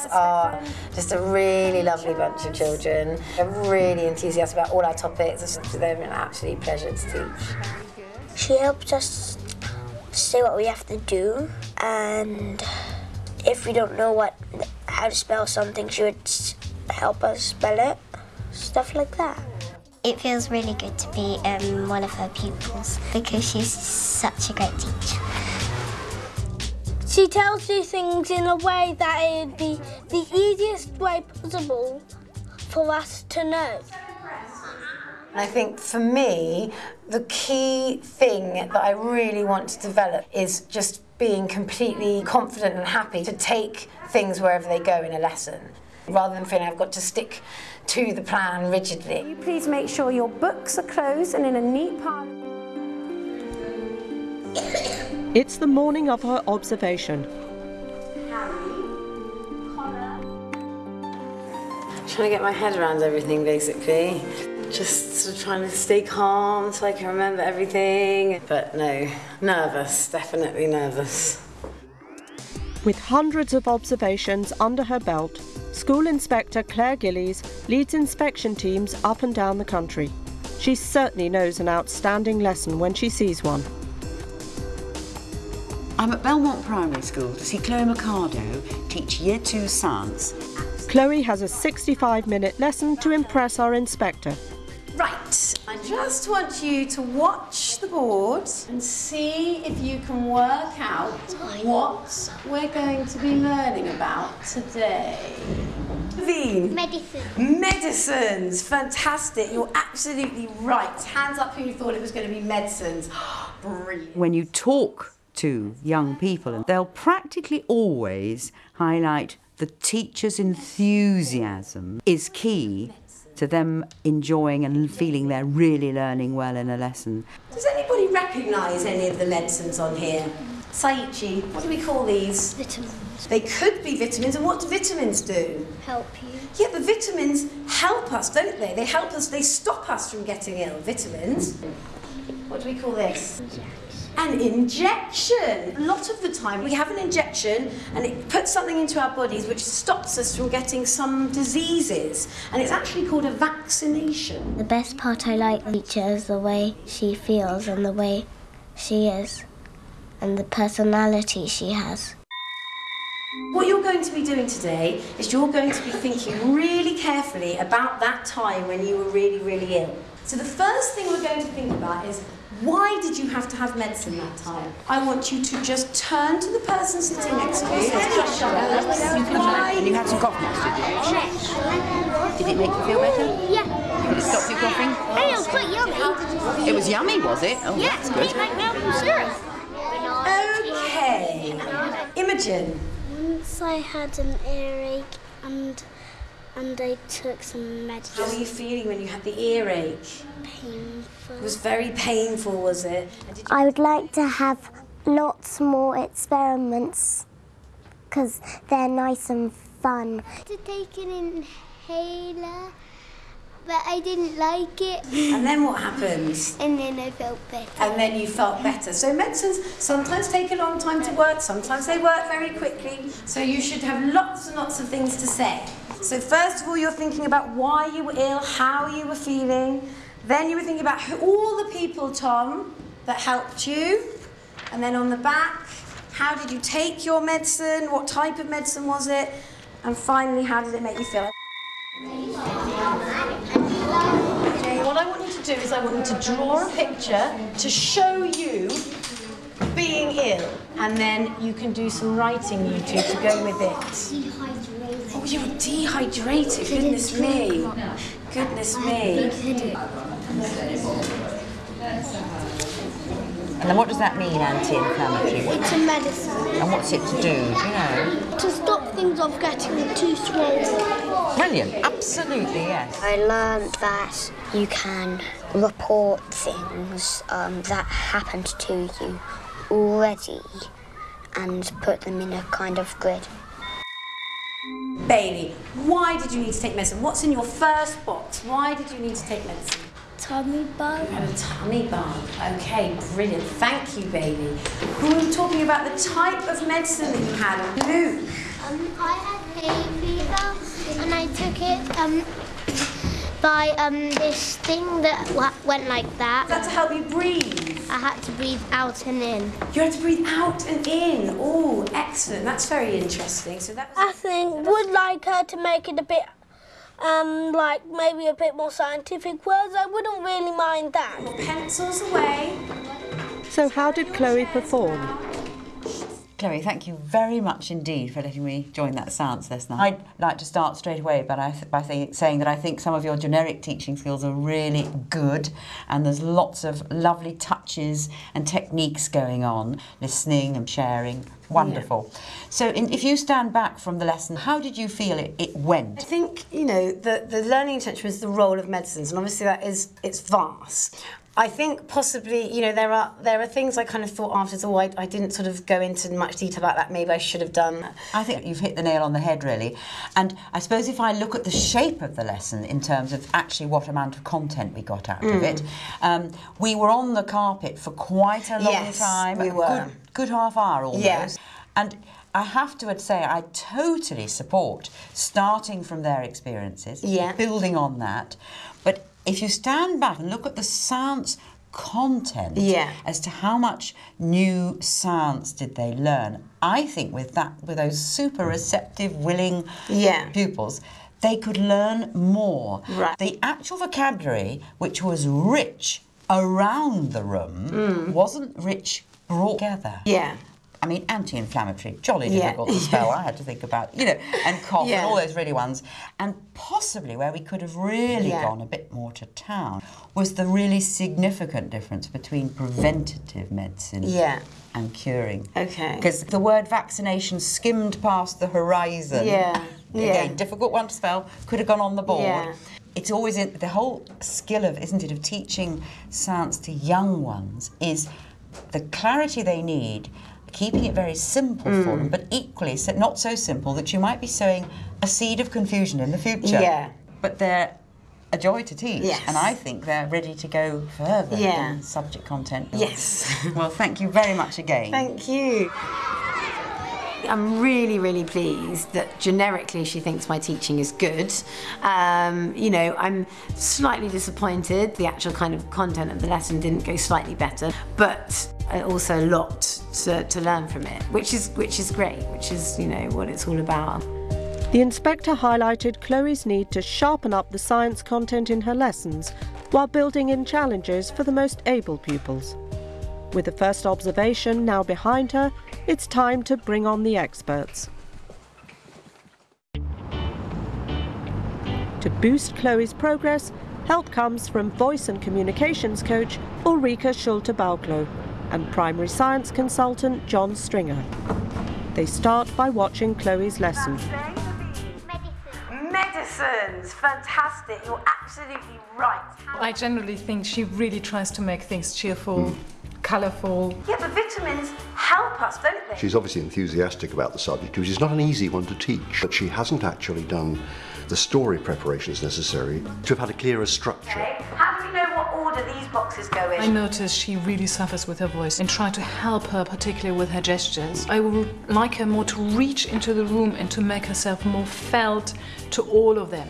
art, just a really lovely bunch of children. They're really enthusiastic about all our topics. They're an absolute pleasure to teach. She helps us say what we have to do, and if we don't know how to spell something, she would help us spell it, stuff like that. It feels really good to be one of her pupils because she's such a great teacher. She tells you things in a way that it would be the easiest way possible for us to know. I think for me, the key thing that I really want to develop is just being completely confident and happy to take things wherever they go in a lesson, rather than feeling I've got to stick to the plan rigidly. Will you please make sure your books are closed and in a neat pile? It's the morning of her observation. Trying to get my head around everything, basically. Just sort of trying to stay calm so I can remember everything. But no, nervous, definitely nervous. With hundreds of observations under her belt, School Inspector Claire Gillies leads inspection teams up and down the country. She certainly knows an outstanding lesson when she sees one. I'm at Belmont Primary School to see Chloe Mercado teach Year 2 Science. Chloe has a 65-minute lesson to impress our inspector. Right, I just want you to watch the board and see if you can work out what we're going to be learning about today. Naveen. Medicine. Medicines, fantastic. You're absolutely right. Hands up who thought it was going to be medicines. Brilliant. When you talk to young people, they'll practically always highlight the teacher's enthusiasm is key to them enjoying and feeling they're really learning well in a lesson. Does anybody recognise any of the medicines on here? Saichi, what do we call these? Vitamins. They could be vitamins, and what do vitamins do? Help you. Yeah, but vitamins help us, don't they? They help us, they stop us from getting ill, vitamins. What do we call this? An injection. A lot of the time we have an injection and it puts something into our bodies which stops us from getting some diseases, and it's actually called a vaccination. The best part I like of teacher is the way she feels and the way she is and the personality she has. What you're going to be doing today is you're going to be thinking really carefully about that time when you were really, really ill. So the first thing we're going to think about is, why did you have to have medicine that time? I want you to just turn to the person sitting next to you. Why? And you had some cough medicine, did you? Did it make you feel better? Yeah. Did it stop you coughing? Hey, it was quite yummy. It was yummy, was it? Oh, Yeah, that's good. it's like maple syrup. Okay. Imogen. Once I had an earache and I took some medicine. How were you feeling when you had the earache? Painful. It was very painful, was it? I would like to have lots more experiments because they're nice and fun. To take an inhaler, but I didn't like it. And then what happened? And then I felt better. And then you felt better. So medicines sometimes take a long time to work, sometimes they work very quickly. So you should have lots and lots of things to say. So first of all, you're thinking about why you were ill, how you were feeling. Then you were thinking about all the people, Tom, that helped you. And then on the back, how did you take your medicine? What type of medicine was it? And finally, how did it make you feel? Okay, what I want you to do is I want you to draw a picture to show you being ill. And then you can do some writing, you two, to go with it. Dehydrated. Oh, you were dehydrated. Goodness me. Goodness me. And then what does that mean, anti-inflammatory? It's a medicine. And what's it to do, do you know? To stop things off getting too swollen. Brilliant, absolutely, yes. I learned that you can report things that happened to you already and put them in a kind of grid. Bailey, why did you need to take medicine? What's in your first box? Why did you need to take medicine? Tummy bug. You had a tummy bug. Okay, brilliant. Thank you, Bailey. We were talking about the type of medicine that you had. Luke. I had hay took it by this thing that went like that. Is that to help you breathe? I had to breathe out and in. You had to breathe out and in. Oh, excellent. That's very interesting. So that was... I think would like her to make it a bit, like maybe a bit more scientific words. I wouldn't really mind that. Pencils away. So how did Chloe perform? Chloe, thank you very much indeed for letting me join that science lesson. I'd like to start straight away by saying that I think some of your generic teaching skills are really good, and there's lots of lovely touches and techniques going on, listening and sharing. Wonderful. Yeah. So if you stand back from the lesson, how did you feel it went? I think, you know, the learning intention was the role of medicines, and obviously it's vast. I think possibly, you know, there are things I kind of thought afterwards, oh, I didn't sort of go into much detail about that, maybe I should have done. I think you've hit the nail on the head, really. And I suppose if I look at the shape of the lesson in terms of actually what amount of content we got out of it, we were on the carpet for quite a long time. We were. Good half hour almost. Yeah. And I have to say I totally support starting from their experiences, building on that. But if you stand back and look at the science content as to how much new science did they learn, I think with those super receptive, willing pupils, they could learn more. Right. The actual vocabulary, which was rich around the room, wasn't rich brought together. Yeah. I mean, anti-inflammatory, jolly difficult to spell. I had to think about, you know, and cough and all those really ones. And possibly where we could have really gone a bit more to town was the really significant difference between preventative medicine and curing. Okay. Because the word vaccination skimmed past the horizon. Yeah. Again, difficult one to spell, could have gone on the board. Yeah. It's always the whole skill of, isn't it, of teaching science to young ones is the clarity they need, keeping it very simple for them, but equally not so simple that you might be sowing a seed of confusion in the future. Yeah. But they're a joy to teach, and I think they're ready to go further in subject content. Yes. Well, thank you very much again. Thank you. I'm really, really pleased that generically she thinks my teaching is good. You know, I'm slightly disappointed the actual kind of content of the lesson didn't go slightly better, but also a lot to learn from it, which is great, which is, you know, what it's all about. The inspector highlighted Chloe's need to sharpen up the science content in her lessons while building in challenges for the most able pupils. With the first observation now behind her, it's time to bring on the experts. To boost Chloe's progress, help comes from voice and communications coach Ulrika Schulte-Bauklo and primary science consultant John Stringer. They start by watching Chloe's lesson. Medicines, fantastic, you're absolutely right. I generally think she really tries to make things cheerful, colourful. Yeah, but vitamins help us, don't they? She's obviously enthusiastic about the subject, which is not an easy one to teach, but she hasn't actually done the story preparations necessary to have had a clearer structure. Okay. How do we know what order these boxes go in? I notice she really suffers with her voice and try to help her, particularly with her gestures. I would like her more to reach into the room and to make herself more felt to all of them.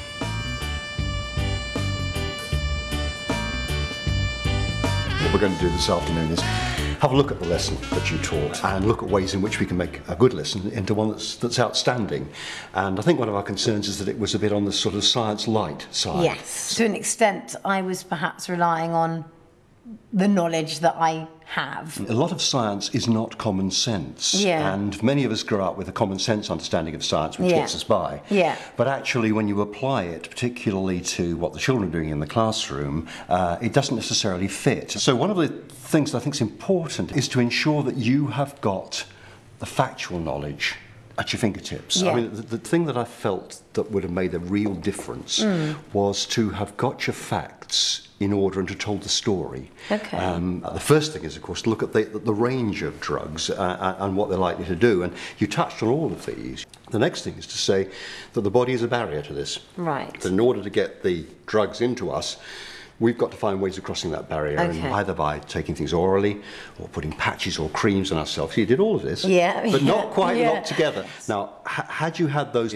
What we're going to do this afternoon is have a look at the lesson that you taught and look at ways in which we can make a good lesson into one that's outstanding. And I think one of our concerns is that it was a bit on the sort of science light side. Yes, to an extent I was perhaps relying on the knowledge that I have. A lot of science is not common sense, and many of us grow up with a common sense understanding of science which gets us by. But actually when you apply it, particularly to what the children are doing in the classroom, it doesn't necessarily fit. So one of the things that I think is important is to ensure that you have got the factual knowledge at your fingertips. I mean, the thing that I felt that would have made a real difference was to have got your facts in order and to told the story. Okay. The first thing is, of course, to look at the range of drugs and what they're likely to do. And you touched on all of these. The next thing is to say that the body is a barrier to this. Right. That in order to get the drugs into us, we've got to find ways of crossing that barrier, either by taking things orally or putting patches or creams on ourselves. You did all of this, but not quite locked together. Now, had you had those